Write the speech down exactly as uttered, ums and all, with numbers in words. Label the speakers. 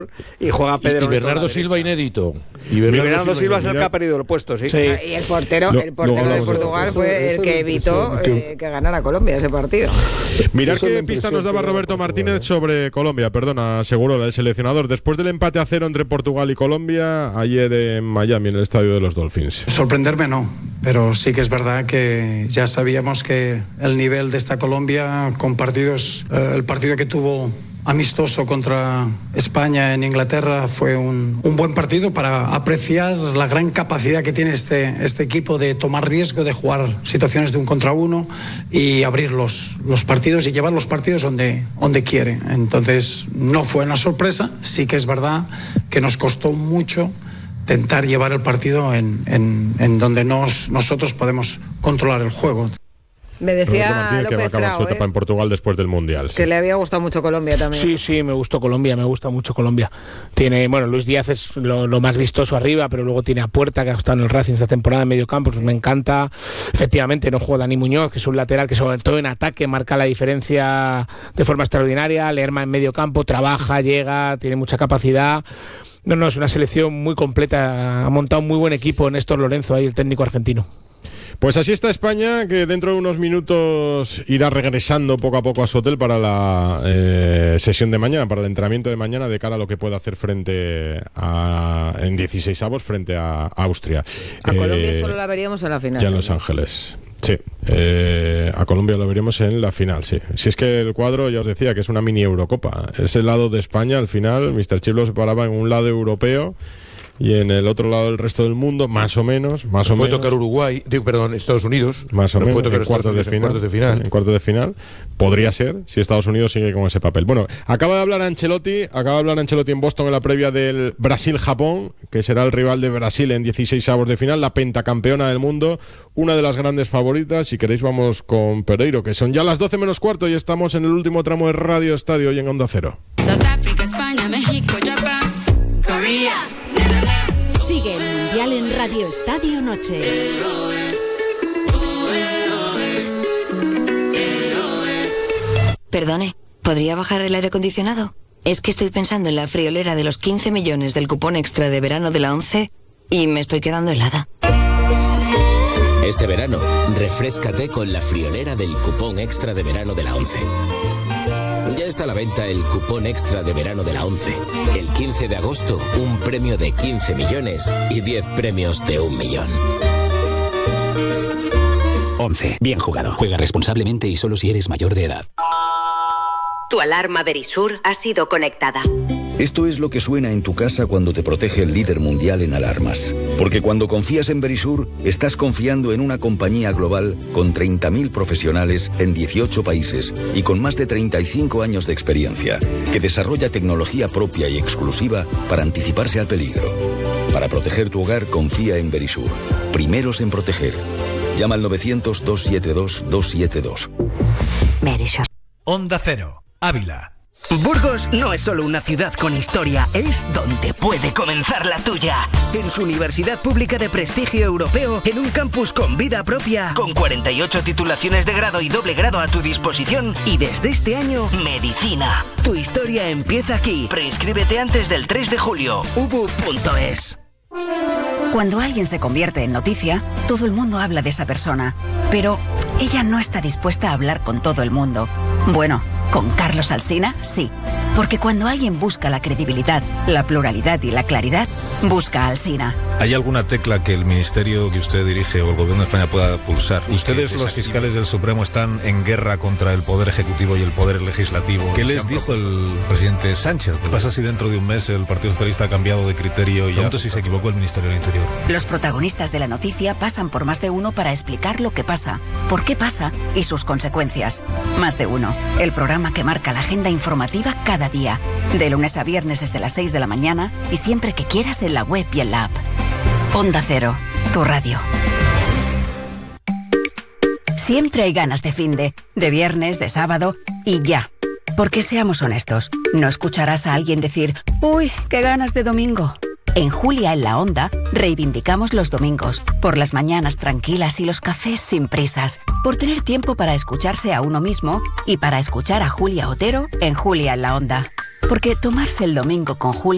Speaker 1: y juega Pedro.
Speaker 2: Y, y Bernardo Silva inédito.
Speaker 1: Y Bernardo, y Bernardo Silva es el que ha perdido el puesto, sí.
Speaker 3: sí. Y el portero, el portero de Portugal eso, fue eso, el que evitó eso, eh, que ganara Colombia ese partido.
Speaker 4: Mirad qué pista nos daba Roberto Martínez sobre Colombia, perdona, seguro, el seleccionador. Después del empate a cero entre Portugal y Colombia, ayer en Miami, en el estadio de los Dolphins.
Speaker 5: Sorprenderme no, pero sí que es verdad que ya sabíamos que el nivel de esta Colombia, con partidos, eh, el partido que tuvo amistoso contra España en Inglaterra fue un, un buen partido para apreciar la gran capacidad que tiene este, este equipo de tomar riesgo, de jugar situaciones de un contra uno y abrir los, los partidos y llevar los partidos donde, donde quiere. Entonces no fue una sorpresa, sí que es verdad que nos costó mucho intentar llevar el partido en, en, en donde nos, nosotros podemos controlar el juego.
Speaker 3: Me decía
Speaker 4: Martínez,
Speaker 3: López
Speaker 4: que va a acabar
Speaker 3: Frao,
Speaker 4: su etapa
Speaker 3: ¿eh?
Speaker 4: en Portugal después del Mundial.
Speaker 3: Que sí. Le había gustado mucho Colombia también.
Speaker 6: Sí, sí, me gustó Colombia, me gusta mucho Colombia. Tiene, bueno, Luis Díaz es lo, lo más vistoso arriba, pero luego tiene a Puerta, que ha estado en el Racing esta temporada en medio campo, pues me encanta. Efectivamente, no juega Dani Muñoz, que es un lateral que sobre todo en ataque marca la diferencia de forma extraordinaria. Lerma en medio campo, trabaja, llega, tiene mucha capacidad. No, no, es una selección muy completa. Ha montado un muy buen equipo Néstor Lorenzo, ahí el técnico argentino.
Speaker 4: Pues así está España, que dentro de unos minutos irá regresando poco a poco a su hotel para la eh, sesión de mañana, para el entrenamiento de mañana, de cara a lo que pueda hacer frente a en dieciséis avos frente a, a Austria.
Speaker 3: A eh, Colombia solo la veríamos en la final.
Speaker 4: Ya en Los Ángeles. Sí, eh, a Colombia lo veremos en la final, sí. Si es que el cuadro, ya os decía, que es una mini Eurocopa. Ese lado de España, al final, míster Chip lo separaba en un lado europeo y en el otro lado del resto del mundo, más o menos, más
Speaker 2: nos
Speaker 4: o
Speaker 2: puede
Speaker 4: menos.
Speaker 2: tocar Uruguay, digo, perdón, Estados Unidos,
Speaker 4: más o
Speaker 2: nos
Speaker 4: menos,
Speaker 2: puede tocar
Speaker 4: en cuartos de, final,
Speaker 2: cuartos de final.
Speaker 4: Sí, en cuartos de final. Podría ser, si Estados Unidos sigue con ese papel. Bueno, acaba de hablar Ancelotti, acaba de hablar Ancelotti en Boston en la previa del Brasil-Japón, que será el rival de Brasil en dieciséis avos de final, la pentacampeona del mundo, una de las grandes favoritas. Si queréis vamos con Pereiro, que son ya las doce menos cuarto y estamos en el último tramo de Radio Estadio hoy en Onda Cero.
Speaker 7: South Africa, España, México, Japón, Corea, Netherlands.
Speaker 8: Sigue el Mundial en Radio Estadio Noche.
Speaker 9: Perdone, ¿podría bajar el aire acondicionado? Es que estoy pensando en la friolera de los quince millones del cupón extra de verano de la ONCE y me estoy quedando helada.
Speaker 10: Este verano, refréscate con la friolera del cupón extra de verano de la ONCE. Ya está a la venta el cupón extra de verano de la ONCE. El quince de agosto, un premio de quince millones y diez premios de un millón.
Speaker 11: ONCE. Bien jugado. Juega responsablemente y solo si eres mayor de edad.
Speaker 12: Tu alarma Verisur ha sido conectada.
Speaker 13: Esto es lo que suena en tu casa cuando te protege el líder mundial en alarmas. Porque cuando confías en Verisur, estás confiando en una compañía global con treinta mil profesionales en dieciocho países y con más de treinta y cinco años de experiencia, que desarrolla tecnología propia y exclusiva para anticiparse al peligro. Para proteger tu hogar, confía en Verisur. Primeros en proteger. Llama al novecientos, doscientos setenta y dos, doscientos setenta y dos.
Speaker 9: Verisur.
Speaker 14: Onda Cero, Ávila. Burgos no es solo una ciudad con historia, es donde puede comenzar la tuya. En su universidad pública de prestigio europeo, en un campus con vida propia, con cuarenta y ocho titulaciones de grado y doble grado a tu disposición, y desde este año, medicina. Tu historia empieza aquí. Preinscríbete antes del tres de julio. u b u punto es.
Speaker 15: Cuando alguien se convierte en noticia, todo el mundo habla de esa persona, pero ella no está dispuesta a hablar con todo el mundo. Bueno, con Carlos Alsina, sí. Porque cuando alguien busca la credibilidad, la pluralidad y la claridad, busca a Alsina.
Speaker 16: ¿Hay alguna tecla que el ministerio que usted dirige o el gobierno de España pueda pulsar? Ustedes, los fiscales del Supremo, están en guerra contra el Poder Ejecutivo y el Poder Legislativo. ¿Qué les dijo el presidente Sánchez? ¿Qué pasa si dentro de un mes el Partido Socialista ha cambiado de criterio y ya? Si se equivocó el Ministerio del Interior.
Speaker 15: Los protagonistas de la noticia pasan por Más de Uno para explicar lo que pasa, por qué pasa y sus consecuencias. Más de Uno, el programa que marca la agenda informativa cada día. De lunes a viernes desde las seis de la mañana y siempre que quieras en la web y en la app. Onda Cero, tu radio. Siempre hay ganas de finde, de viernes, de sábado y ya. Porque seamos honestos, no escucharás a alguien decir «Uy, qué ganas de domingo». En Julia en la Onda reivindicamos los domingos, por las mañanas tranquilas y los cafés sin prisas, por tener tiempo para escucharse a uno mismo y para escuchar a Julia Otero en Julia en la Onda. Porque tomarse el domingo con Julia